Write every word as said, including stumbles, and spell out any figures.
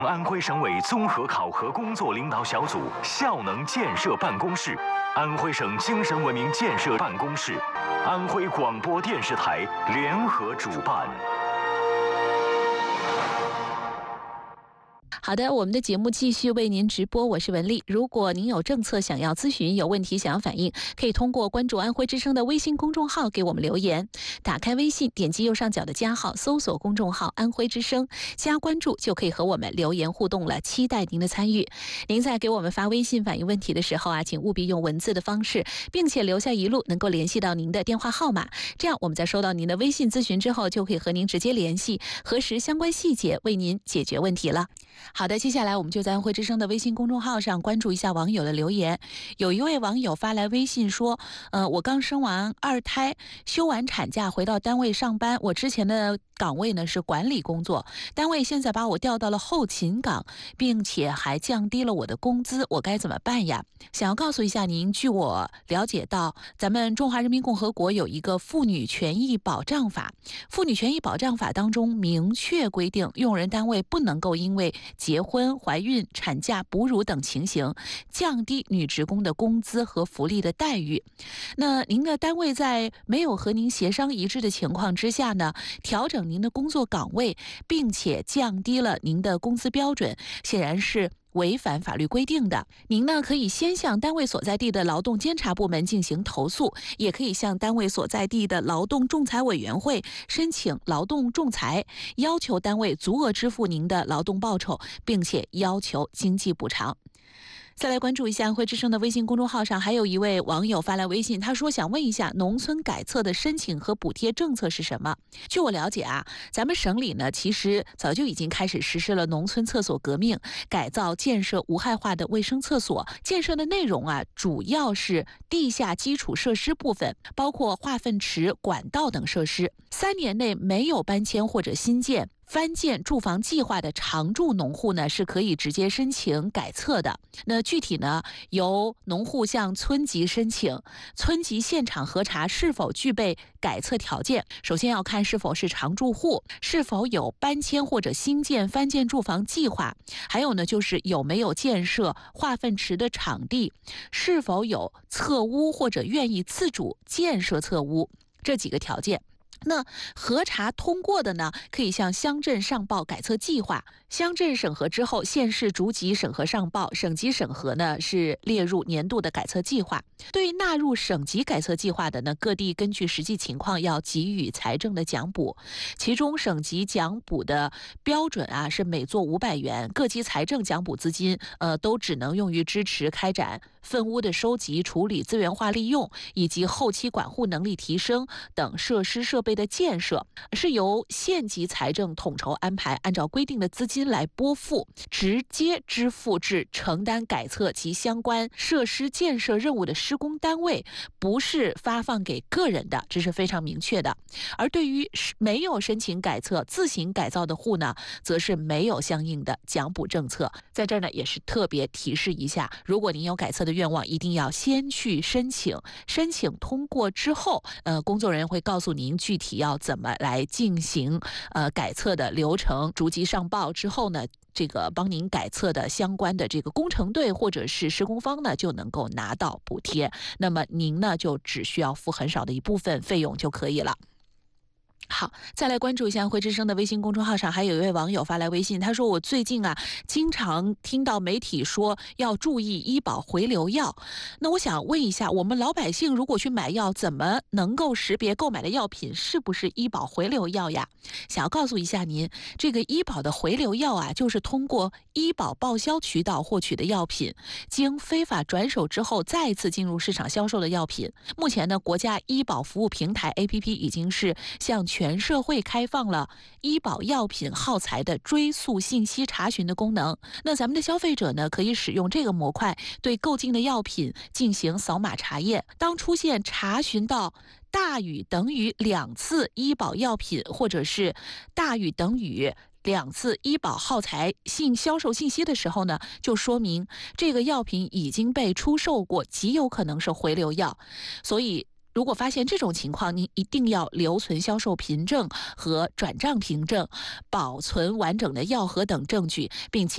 安徽省委综合考核工作领导小组效能建设办公室、安徽省精神文明建设办公室、安徽广播电视台联合主办。 好的，我们的节目继续为您直播，我是文丽。如果您有政策想要咨询，有问题想要反映，可以通过关注安徽之声的微信公众号给我们留言。打开微信，点击右上角的加号，搜索公众号安徽之声，加关注就可以和我们留言互动了，期待您的参与。您在给我们发微信反映问题的时候啊，请务必用文字的方式，并且留下一路能够联系到您的电话号码，这样我们在收到您的微信咨询之后，就可以和您直接联系，核实相关细节，为您解决问题了。好的，接下来我们就在安徽之声的微信公众号上关注一下网友的留言。有一位网友发来微信说，呃，我刚生完二胎，休完产假回到单位上班，我之前的岗位呢是管理工作，单位现在把我调到了后勤岗，并且还降低了我的工资，我该怎么办呀？想要告诉一下您，据我了解到，咱们中华人民共和国有一个妇女权益保障法，妇女权益保障法当中明确规定，用人单位不能够因为结婚、怀孕、产假、哺乳等情形，降低女职工的工资和福利的待遇。那您的单位在没有和您协商一致的情况之下呢，调整您的工作岗位，并且降低了您的工资标准，显然是违反法律规定的。您呢可以先向单位所在地的劳动监察部门进行投诉，也可以向单位所在地的劳动仲裁委员会申请劳动仲裁，要求单位足额支付您的劳动报酬，并且要求经济补偿。再来关注一下安徽之声的微信公众号上，还有一位网友发来微信，他说想问一下农村改厕的申请和补贴政策是什么？据我了解啊，咱们省里呢其实早就已经开始实施了农村厕所革命，改造建设无害化的卫生厕所，建设的内容啊主要是地下基础设施部分，包括化粪池、管道等设施。三年内没有搬迁或者新建翻建住房计划的常住农户呢，是可以直接申请改厕的。那具体呢，由农户向村级申请，村级现场核查是否具备改厕条件。首先要看是否是常住户，是否有搬迁或者新建翻建住房计划，还有呢就是有没有建设化粪池的场地，是否有厕屋或者愿意自主建设厕屋，这几个条件。那核查通过的呢，可以向乡镇上报改厕计划，乡镇审核之后，县市逐级审核上报，省级审核呢是列入年度的改厕计划。对于纳入省级改厕计划的呢，各地根据实际情况要给予财政的奖补，其中省级奖补的标准啊是每座五百元，各级财政奖补资金呃都只能用于支持开展粪污的收集、处理、资源化利用以及后期管护能力提升等设施设备的建设，是由县级财政统筹安排，按照规定的资金来拨付，直接支付至承担改厕及相关设施建设任务的施工单位，不是发放给个人的，这是非常明确的。而对于没有申请改厕自行改造的户呢，则是没有相应的奖补政策。在这儿呢，也是特别提示一下，如果您有改厕的愿望，一定要先去申请，申请通过之后，呃，工作人员会告诉您具体要怎么来进行呃改厕的流程，逐级上报之后呢，这个帮您改厕的相关的这个工程队或者是施工方呢，就能够拿到补贴。那么您呢，就只需要付很少的一部分费用就可以了。好，再来关注一下安徽之声的微信公众号上，还有一位网友发来微信，他说我最近啊经常听到媒体说要注意医保回流药，那我想问一下，我们老百姓如果去买药，怎么能够识别购买的药品是不是医保回流药呀？想要告诉一下您，这个医保的回流药啊，就是通过医保报销渠道获取的药品，经非法转手之后再次进入市场销售的药品。目前呢，国家医保服务平台 A P P 已经是向全社会开放了医保药品耗材的追溯信息查询的功能。那咱们的消费者呢，可以使用这个模块对购进的药品进行扫码查验。当出现查询到大于等于两次医保药品，或者是大于等于两次医保耗材信销售信息的时候呢，就说明这个药品已经被出售过，极有可能是回流药。所以如果发现这种情况，您一定要留存销售凭证和转账凭证，保存完整的药盒等证据，并且